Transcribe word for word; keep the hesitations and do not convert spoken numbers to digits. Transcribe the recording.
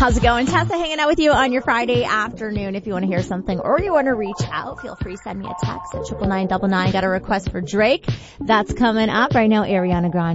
How's it going? Tessa hanging out with you on your Friday afternoon. If you want to hear something or you want to reach out, feel free to send me a text at triple nine double nine. Got a request for Drake. That's coming up right now. Ariana Grande.